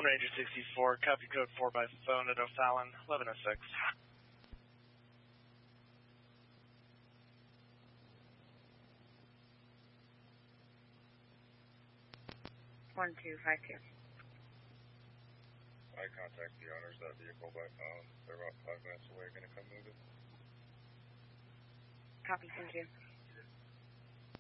Ranger 64, copy code 4 by phone at O'Fallon, 1106. 1252. I contact the owners of that vehicle by phone. They're about 5 minutes away. Going to come move it. Copy, thank you.